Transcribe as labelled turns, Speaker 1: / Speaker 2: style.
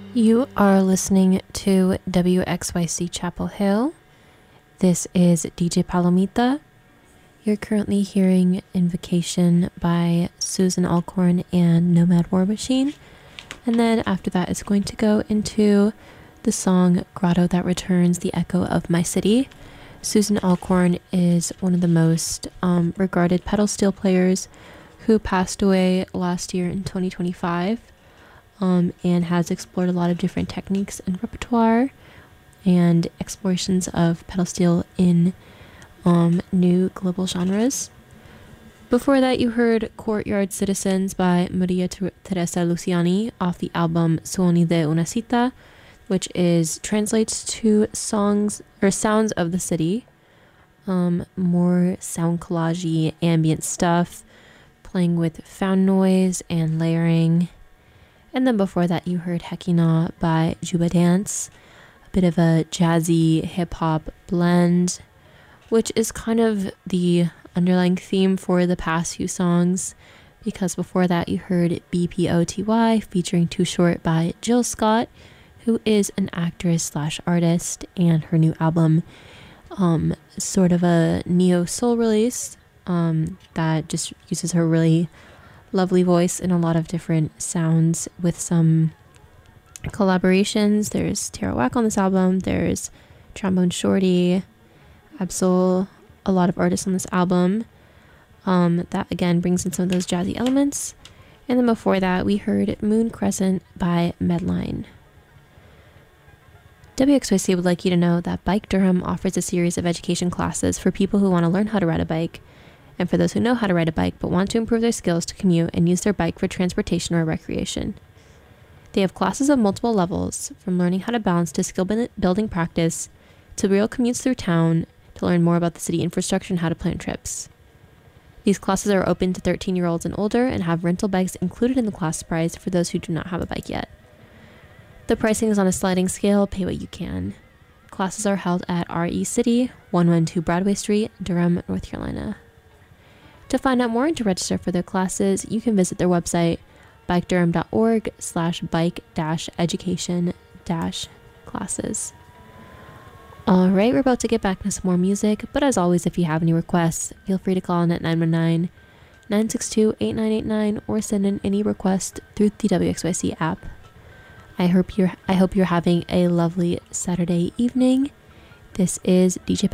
Speaker 1: You are listening to WXYC Chapel Hill. This is DJ Palomita. You're currently hearing Invocation by Susan Alcorn and Nomad War Machine. And then after that, it's going to go into the song Grotto That Returns the Echo of My City. Susan Alcorn is one of the most regarded pedal steel players who passed away last year in 2025. And has explored a lot of different techniques and repertoire and explorations of pedal steel in new global genres. Before that, you heard Courtyard Citizens by Maria Teresa Luciani off the album Suoni de una Cita, which translates to songs or sounds of the city. More sound collage-y ambient stuff, playing with found noise and layering. And then before that, you heard Hekina by Juba Dance, a bit of a jazzy hip-hop blend, which is kind of the underlying theme for the past few songs, because before that you heard BPOTY featuring Too Short by Jill Scott, who is an actress slash artist, and her new album, sort of a neo-soul release that just uses her really lovely voice in a lot of different sounds with some collaborations. There's Tara Wack on this album, there's Trombone Shorty, Absol, a lot of artists on this album. That again brings in some of those jazzy elements. And then before that, we heard Moon Crescent by Medline. WXYC would like you to know that Bike Durham offers a series of education classes for people who want to learn how to ride a bike, and for those who know how to ride a bike but want to improve their skills to commute and use their bike for transportation or recreation. They have classes of multiple levels, from learning how to balance to skill building practice, to real commutes through town, to learn more about the city infrastructure and how to plan trips. These classes are open to 13-year-olds and older and have rental bikes included in the class price for those who do not have a bike yet. The pricing is on a sliding scale, pay what you can. Classes are held at RE City, 112 Broadway Street, Durham, North Carolina. To find out more and to register for their classes, you can visit their website, bikedurham.org/bike-education-classes. Alright, we're about to get back into some more music, but as always, if you have any requests, feel free to call in at 919-962-8989 or send in any request through the WXYC app. I hope you're having a lovely Saturday evening. This is DJ